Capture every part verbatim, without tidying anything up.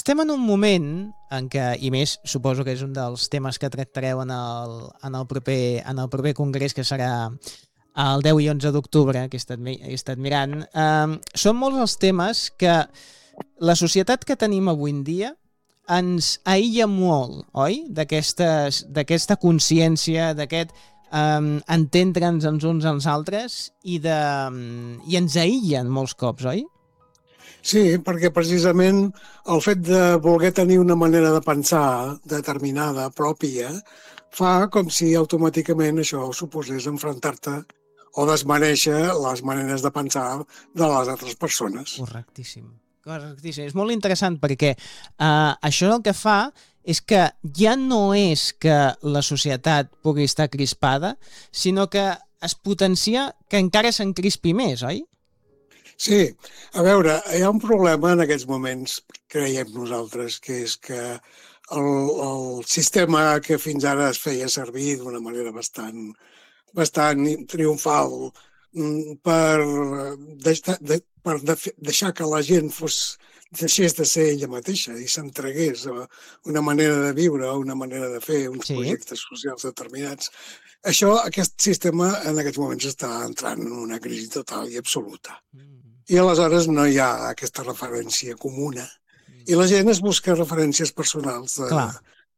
estem en un moment en què, i més suposo que és un dels temes que tractareu en el, en el, proper, en el proper congrés, que serà el deu i onze d'octubre, que he estat, he estat mirant, eh, són molts els temes que la societat que tenim avui en dia ens aïlla molt, oi? D'aquesta consciència, d'aquest um, entendre'ns els uns als altres i, de, i ens aïllen molts cops, oi? Sí, perquè precisament el fet de voler tenir una manera de pensar determinada, pròpia, fa com si automàticament això suposés enfrontar-te o desmereixer les maneres de pensar de les altres persones. Correctíssim. Correctíssim. És molt interessant perquè uh, això el que fa és que ja no és que la societat pugui estar crispada, sinó que es potencia que encara s'encrispi més, oi? Sí, a veure, hi ha un problema en aquests moments, creiem nosaltres, que és que el, el sistema que fins ara es feia servir d'una manera bastant, bastant triomfal per, deixar, de, per de, deixar que la gent fos, deixés de ser ella mateixa i s'entregués a una manera de viure, una manera de fer, uns sí. projectes socials determinats. Això, aquest sistema en aquests moments està entrant en una crisi total i absoluta. Mm. I aleshores no hi ha aquesta referència comuna. I la gent es busca referències personals. De, Clar.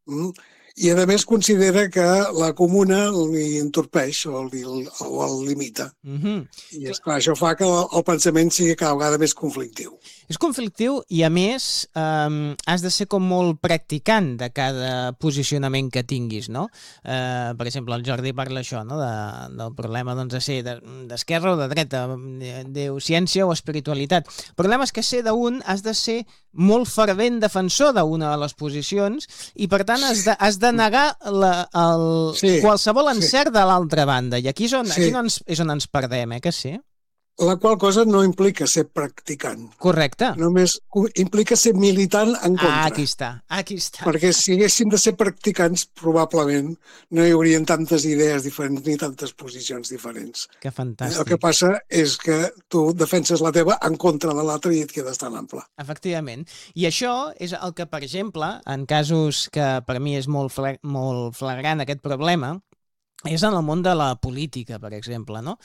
I a més considera que la comuna li entorpeix o, li, o el limita. Mm-hmm. I esclar, això fa que el pensament sigui cada vegada més conflictiu. És conflictiu i a més eh, has de ser com molt practicant de cada posicionament que tinguis, no? Eh, per exemple, el Jordi parla això, no? de, del problema doncs, de ser d'esquerra o de dreta, de ciència o espiritualitat. El problema és que ser d'un has de ser molt fervent defensor d'una de les posicions i per tant has de, has de negar la, el, sí, qualsevol encert sí. de l'altra banda. I aquí és on, sí. aquí no ens, és on ens perdem, eh, que sí? La qual cosa no implica ser practicant. Correcte. Només implica ser militant en contra. Ah, aquí està, aquí està. Perquè si haguéssim de ser practicants, probablement no hi haurien tantes idees diferents ni tantes posicions diferents. Que fantàstic. El que passa és que tu defenses la teva en contra de l'altre i et quedes tan ample. Efectivament. I això és el que, per exemple, en casos que per mi és molt, fla molt flagrant aquest problema, és en el món de la política, per exemple, no?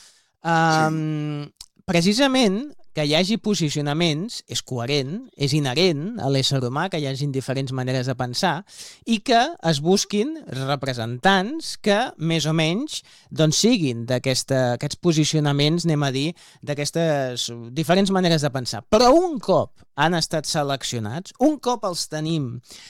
Um, sí. Precisament que hi hagi posicionaments és coherent, és inherent a l'ésser humà que hi hagin diferents maneres de pensar i que es busquin representants que més o menys doncs, siguin d'aquests posicionaments, anem a dir, d'aquestes diferents maneres de pensar. Però un cop han estat seleccionats, un cop els tenim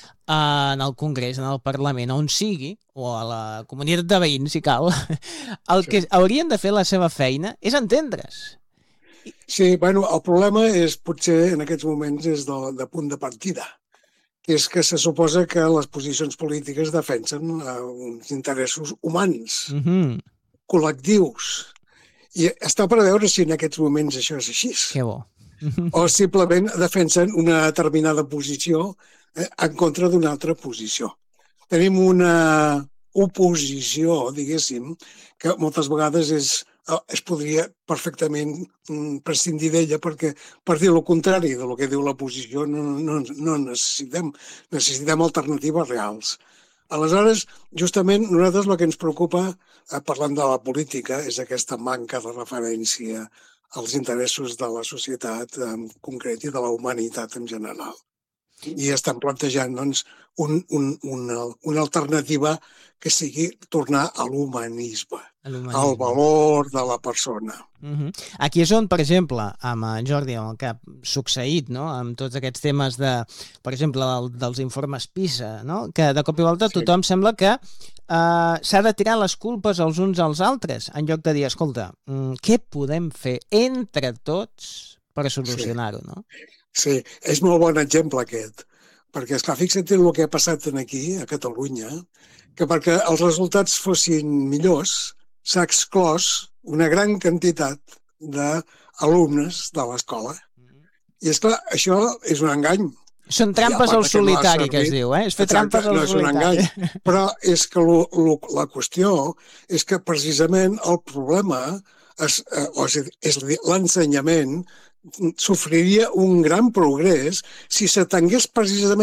en el Congrés, en el Parlament, on sigui, o a la comunitat de veïns, si cal, el que sí. haurien de fer la seva feina és entendre's. Sí, bueno, el problema és, potser en aquests moments, és de, de punt de partida, que és que se suposa que les posicions polítiques defensen uh, uns interessos humans, mm-hmm. col·lectius, i està per veure si en aquests moments això és així. Que bo. O simplement defensen una determinada posició eh, en contra d'una altra posició. Tenim una oposició, diguéssim, que moltes vegades és es podria perfectament prescindir d'ella perquè, per dir el contrari del que diu l'oposició, no, no, no necessitem, necessitem alternatives reals. Aleshores, justament, nosaltres el que ens preocupa, parlant de la política, és aquesta manca de referència als interessos de la societat en concret i de la humanitat en general. I estan plantejant doncs, un, un, una, una alternativa que sigui tornar a l'humanisme, al valor de la persona. Uh-huh. Aquí és on, per exemple, amb en Jordi, amb el que ha succeït, no? Amb tots aquests temes, de, per exemple, del, dels informes PISA, no? Que de cop i volta sí. tothom sembla que uh, s'ha de tirar les culpes els uns als altres, en lloc de dir, escolta, què podem fer entre tots per solucionar-ho, no? Sí, és molt bon exemple aquest, perquè, esclar, fixa't el que ha passat aquí, a Catalunya, que perquè els resultats fossin millors, s'ha exclòs una gran quantitat d'alumnes de l'escola. I, esclar, això és un engany. Són trampes al solitari, que es diu, eh? És fer trampes al solitari. Però és que lo, lo, la qüestió és que precisament el problema és, és l'ensenyament sofriria un gran progrés si s'atengués precisament